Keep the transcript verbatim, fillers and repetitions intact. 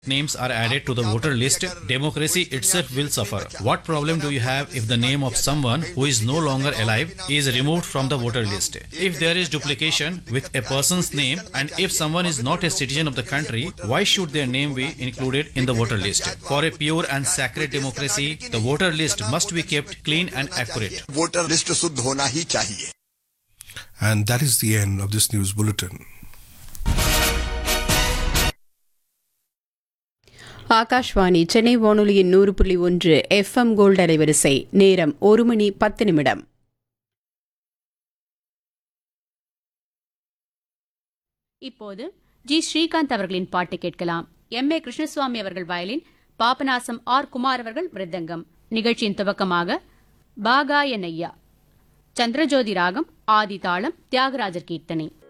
names are added to the voter list, democracy itself will suffer. What problem do you have if the name of someone who is no longer alive is removed from the voter list? If there is duplication with a person's name and if someone is not a citizen of the country, why should their name be included in the voter list? For a pure and sacred democracy, the voter list must be kept clean and accurate. Voter list शुद्ध होना ही चाहिए. And that is the end of this news bulletin. Akashvani Chennai வானொலியின் நூறு புள்ளி ஒன்று FM gold அலைவரிசை. நேரம் ஒரு மணி பத்து நிமிடம். இப்போது ஜி ஸ்ரீகாந்த் அவர்களின் பாட்டு கேட்கலாம். எம் ஏ கிருஷ்ணசுவாமி அவர்கள் வயலின், பாபநாசம் ஆர் குமார் அவர்கள் மிருதங்கம். நிகழ்ச்சியின் துவக்கமாக பாகாய நையா, சந்திரஜோதி ராகம், ஆதி தாளம், தியாகராஜர் கீர்த்தனை.